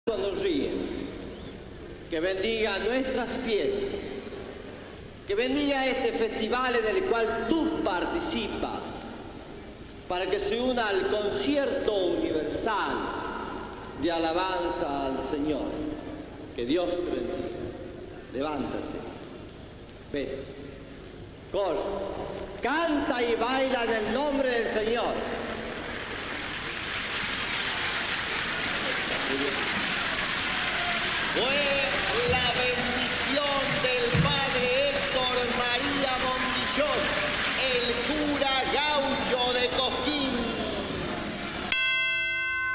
cuando ríen, que bendiga nuestras fiestas, que bendiga este festival en el cual tú participas, para que se una al concierto universal de alabanza al Señor. Que Dios te bendiga. Levántate, vete, corre, canta y baila en el nombre del Señor. Bueno.